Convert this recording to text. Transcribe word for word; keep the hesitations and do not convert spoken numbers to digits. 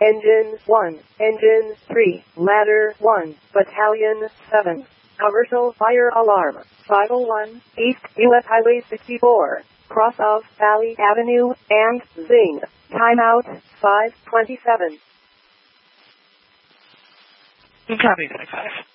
Engine one, Engine three, Ladder one, Battalion seven. Commercial fire alarm, five oh one, East U S Highway sixty-four, cross of Valley Avenue, and Zing. Timeout, five twenty-seven. Copy, five.